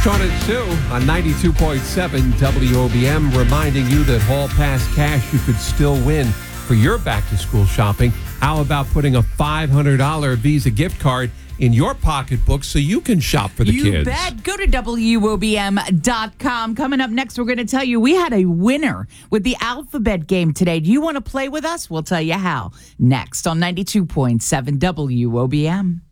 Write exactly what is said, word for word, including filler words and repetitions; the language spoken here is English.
Sean and Sue on ninety-two point seven W O B M, reminding you that Hall Pass cash you could still win for your back-to-school shopping. How about putting a five hundred dollars Visa gift card in your pocketbook so you can shop for the you kids? You bet. Go to W O B M dot com. Coming up next, we're going to tell you we had a winner with the alphabet game today. Do you want to play with us? We'll tell you how. Next on ninety-two point seven W O B M.